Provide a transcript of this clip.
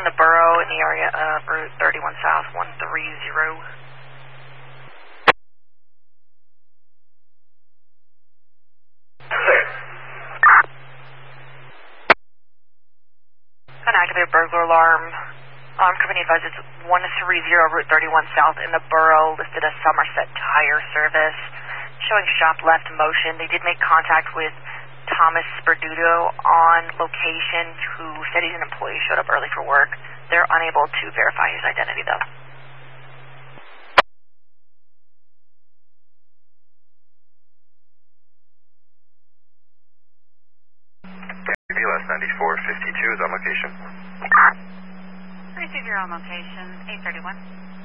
in the borough in the area of Route 31 South 130. An activated burglar alarm. Company advises 130 Route 31 South in the borough, listed as Somerset Tire Service. Showing shop left motion. They did make contact with Thomas Sperduto on location, who said he's an employee, showed up early for work. They're unable to verify his identity, though. BLS 9452 is on location. Receive your on location, 831.